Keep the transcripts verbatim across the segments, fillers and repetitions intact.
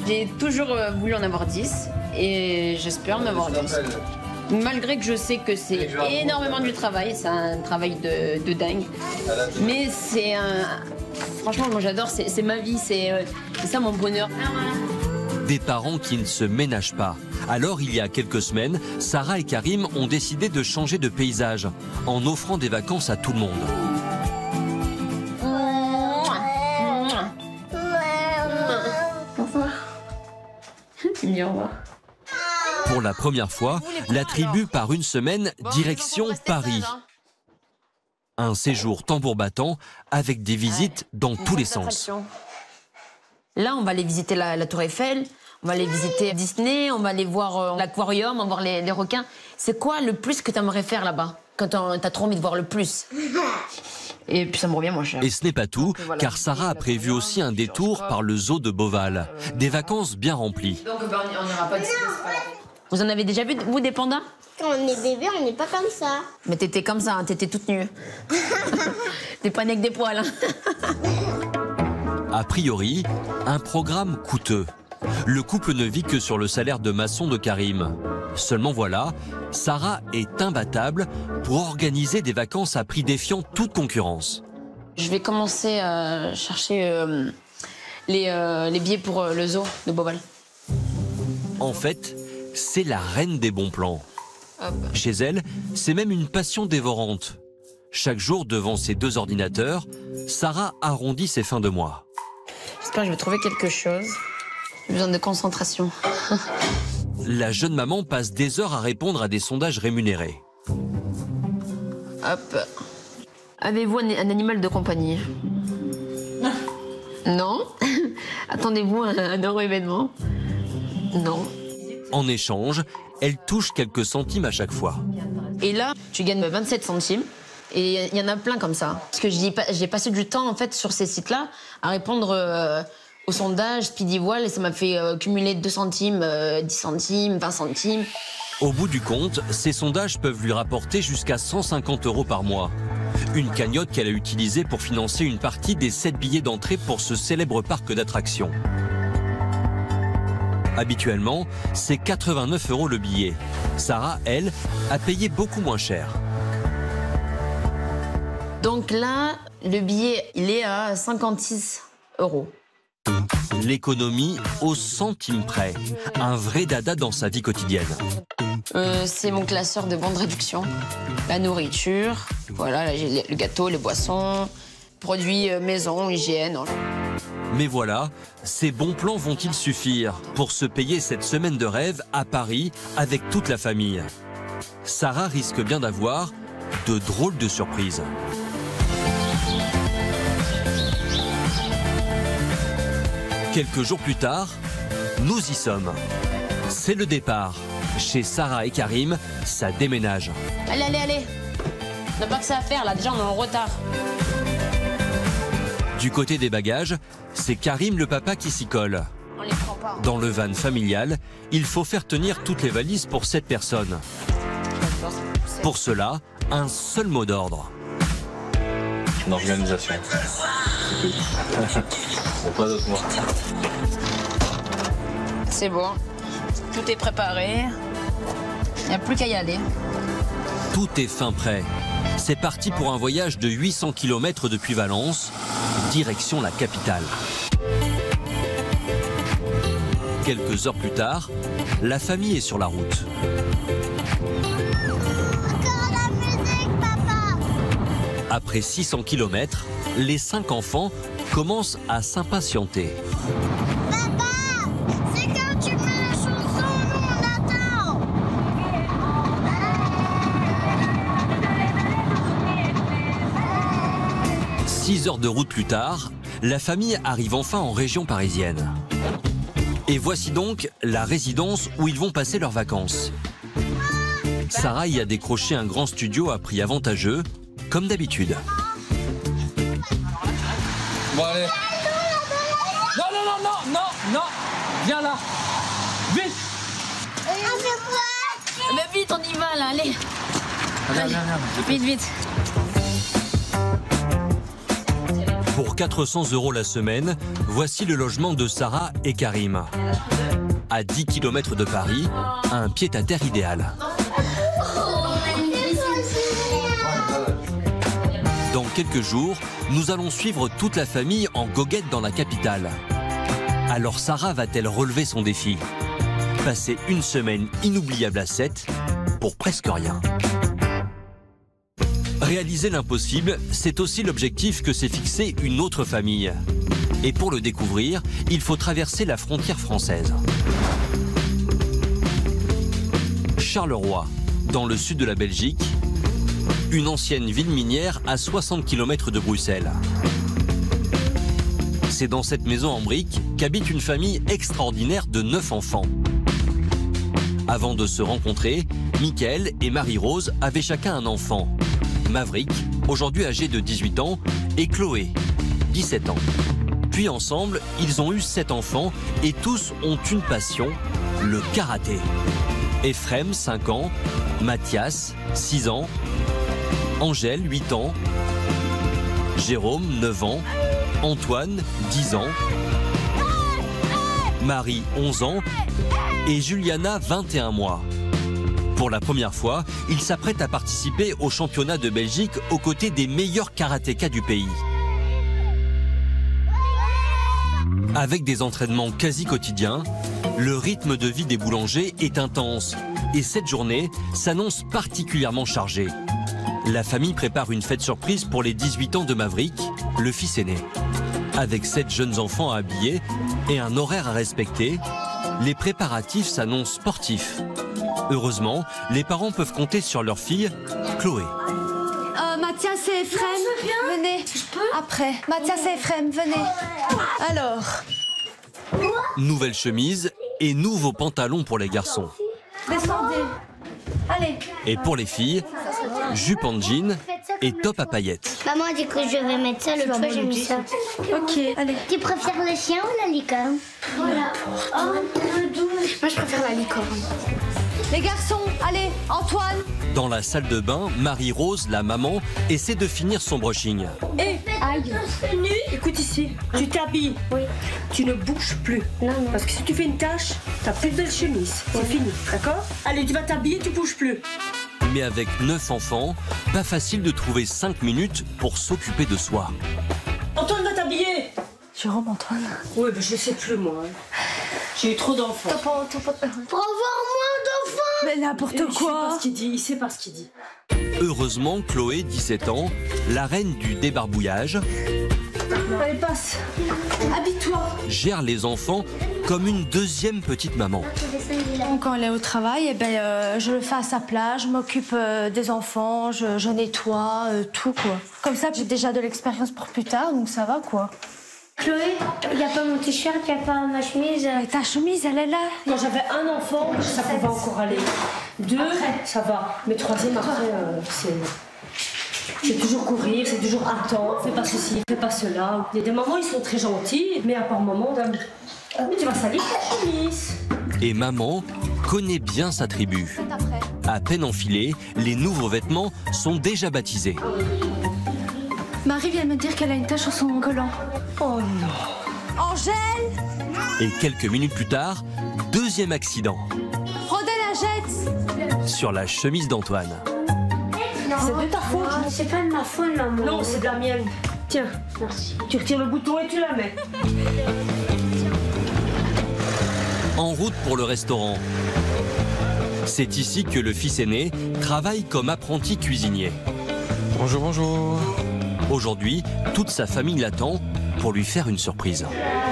J'ai toujours voulu en avoir dix et j'espère en avoir dix. Malgré que je sais que c'est énormément du travail, c'est un travail de, de dingue. Mais c'est un... Franchement, moi j'adore, c'est ma vie, c'est euh, ça mon bonheur. Des parents qui ne se ménagent pas. Alors, il y a quelques semaines, Sarah et Karim ont décidé de changer de paysage en offrant des vacances à tout le monde. Pour la première fois, la tribu part une semaine direction Paris. Un séjour tambour battant avec des visites dans tous les sens. Là, on va aller visiter la, la Tour Eiffel, on va aller visiter Disney, on va aller voir euh, l'aquarium, on va voir les, les requins. C'est quoi le plus que tu aimerais faire là-bas, quand t'as trop envie de voir le plus? Et puis ça me revient moins cher. Et ce n'est pas tout, voilà, car Sarah a prévu aussi un détour par le zoo de Beauval. Des vacances bien remplies. Donc ben, on n'ira pas d'ici. Vous en avez déjà vu, vous, des pandas? Quand on est bébé, on n'est pas comme ça. Mais t'étais comme ça, hein, t'étais toute nue. T'es pas née avec des poils. Hein. A priori, un programme coûteux. Le couple ne vit que sur le salaire de maçon de Karim. Seulement voilà, Sarah est imbattable pour organiser des vacances à prix défiant toute concurrence. Je vais commencer à chercher euh, les, euh, les billets pour euh, le zoo de Beauval. En fait, c'est la reine des bons plans. Hop. Chez elle, c'est même une passion dévorante. Chaque jour, devant ses deux ordinateurs, Sarah arrondit ses fins de mois. J'espère que je vais trouver quelque chose. J'ai besoin de concentration. La jeune maman passe des heures à répondre à des sondages rémunérés. Hop. Avez-vous un, un animal de compagnie? Non. Attendez-vous à un heureux événement? Non. En échange, elle touche quelques centimes à chaque fois. Et là, tu gagnes vingt-sept centimes. Et il y en a plein comme ça. Parce que j'ai passé du temps en fait sur ces sites-là à répondre euh, aux sondages Speedy Voile et ça m'a fait euh, cumuler deux centimes, euh, dix centimes, vingt centimes. Au bout du compte, ces sondages peuvent lui rapporter jusqu'à cent cinquante euros par mois. Une cagnotte qu'elle a utilisée pour financer une partie des sept billets d'entrée pour ce célèbre parc d'attractions. Habituellement, c'est quatre-vingt-neuf euros le billet. Sarah, elle, a payé beaucoup moins cher. Donc là, le billet, il est à cinquante-six euros. L'économie au centime près. Un vrai dada dans sa vie quotidienne. Euh, c'est mon classeur de bons de réduction. La nourriture, voilà, là, j'ai le gâteau, les boissons, produits maison, hygiène. Mais voilà, ces bons plans vont-ils suffire pour se payer cette semaine de rêve à Paris avec toute la famille? Sarah risque bien d'avoir de drôles de surprises. Quelques jours plus tard, nous y sommes. C'est le départ. Chez Sarah et Karim, ça déménage. Allez, allez, allez. On n'a pas que ça à faire, là. Déjà, on est en retard. Du côté des bagages, c'est Karim le papa qui s'y colle. On les prend pas. Dans le van familial, il faut faire tenir toutes les valises pour sept personnes. Pour cela, un seul mot d'ordre. L'organisation. Pas d'autre mot. C'est bon. Tout est préparé. Il n'y a plus qu'à y aller. Tout est fin prêt. C'est parti pour un voyage de huit cents kilomètres depuis Valence, direction la capitale. Quelques heures plus tard, la famille est sur la route. Encore la musique, papa. Après six cents kilomètres, les cinq enfants commencent à s'impatienter. Papa, c'est quand tu mets la chanson, nous on attend. Six heures de route plus tard, la famille arrive enfin en région parisienne. Et voici donc la résidence où ils vont passer leurs vacances. Sarah y a décroché un grand studio à prix avantageux, comme d'habitude. Bon, allez. Non, non, non, non, non, non. Viens là. Vite. Mais vite, on y va, là, allez. Allez, allez, allez. Vite, vite. Pour quatre cents euros la semaine, voici le logement de Sarah et Karim. À dix kilomètres de Paris, un pied-à-terre idéal. Dans quelques jours, nous allons suivre toute la famille en goguette dans la capitale. Alors Sarah va-t-elle relever son défi? Passer une semaine inoubliable à Sète pour presque rien. Réaliser l'impossible, c'est aussi l'objectif que s'est fixé une autre famille. Et pour le découvrir, il faut traverser la frontière française. Charleroi, dans le sud de la Belgique, une ancienne ville minière à soixante kilomètres de Bruxelles. C'est dans cette maison en briques qu'habite une famille extraordinaire de neuf enfants. Avant de se rencontrer, Mickaël et Marie-Rose avaient chacun un enfant. Maverick, aujourd'hui âgé de dix-huit ans, et Chloé, dix-sept ans. Puis ensemble, ils ont eu sept enfants et tous ont une passion, le karaté. Ephrem, cinq ans, Mathias, six ans, Angèle, huit ans, Jérôme, neuf ans, Antoine, dix ans, Marie, onze ans et Juliana, vingt et un mois. Pour la première fois, ils s'apprêtent à participer au championnat de Belgique aux côtés des meilleurs karatékas du pays. Avec des entraînements quasi quotidiens, le rythme de vie des boulangers est intense et cette journée s'annonce particulièrement chargée. La famille prépare une fête surprise pour les dix-huit ans de Maverick, le fils aîné. Avec sept jeunes enfants à habiller et un horaire à respecter, les préparatifs s'annoncent sportifs. Heureusement, les parents peuvent compter sur leur fille, Chloé. Euh, Mathias et Ephrem, venez. Après. Mathias et Ephrem, venez. Alors. Nouvelle chemise et nouveaux pantalons pour les garçons. Descendez. Allez. Et pour les filles, jupe en jean et top à paillettes. Maman a dit que je vais mettre ça, l'autre fois j'ai mis ça. Ok, allez. Tu préfères le chien ou la licorne? Voilà. Oh, moi je préfère la licorne. Les garçons, allez, Antoine. Dans la salle de bain, Marie-Rose, la maman, essaie de finir son brushing. Hé, aïe. Écoute ici, tu t'habilles. Oui. Tu ne bouges plus. Non, non. Parce que si tu fais une tâche, t'as plus de belle chemise. C'est fini, d'accord? Allez, tu vas t'habiller, tu bouges plus. Mais avec neuf enfants, pas facile de trouver cinq minutes pour s'occuper de soi. Antoine va t'habiller. Jérôme, Antoine. Oui, mais je sais plus moi. J'ai eu trop d'enfants. Pour avoir moins d'enfants. Mais n'importe Il sait pas quoi. ce qu'il dit, il sait pas ce qu'il dit. Heureusement, Chloé, dix-sept ans, la reine du débarbouillage, Allez, passe. Habille-toi. gère les enfants comme une deuxième petite maman. Quand elle est au travail, eh ben, euh, je le fais à sa place, je m'occupe euh, des enfants, je, je nettoie, euh, tout quoi. Comme ça, j'ai déjà de l'expérience pour plus tard, donc ça va quoi. Chloé, il n'y a pas mon t-shirt, il n'y a pas ma chemise. Et ta chemise, elle est là. Quand j'avais un enfant, ça pouvait encore aller. Deux, ça va. Mais troisième, après, euh, c'est... C'est toujours courir, c'est toujours attends, fais pas ceci, fais pas cela. Il y a des moments, ils sont très gentils, mais à part moment, mais tu vas salir ta chemise. Et maman connaît bien sa tribu. À peine enfilés, les nouveaux vêtements sont déjà baptisés. Marie vient de me dire qu'elle a une tache sur son collant. Oh non. Angèle, Et quelques minutes plus tard, deuxième accident. prenez la jette. Sur la chemise d'Antoine. C'est de ta faute. Oh, c'est pas de ma faute, maman. Non, c'est de la mienne. Tiens, Merci. tu retires le bouton et tu la mets. En route pour le restaurant. C'est ici que le fils aîné travaille comme apprenti cuisinier. Bonjour, bonjour. Aujourd'hui, toute sa famille l'attend pour lui faire une surprise.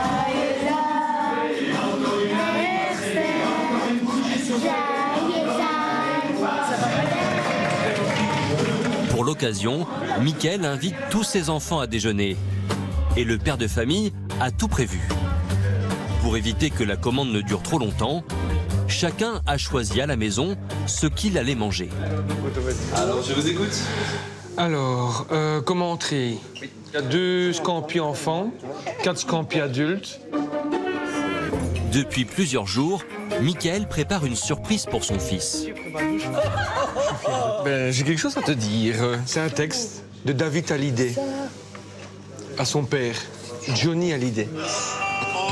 Pour l'occasion, Mickaël invite tous ses enfants à déjeuner. Et le père de famille a tout prévu. Pour éviter que la commande ne dure trop longtemps, chacun a choisi à la maison ce qu'il allait manger. Alors, je vous écoute. Alors, euh, comme entrée, il y a deux scampi enfants, quatre scampi adultes. Depuis plusieurs jours, Mickaël prépare une surprise pour son fils. Ben, j'ai quelque chose à te dire. C'est un texte de David Hallyday. à son père, Johnny Hallyday.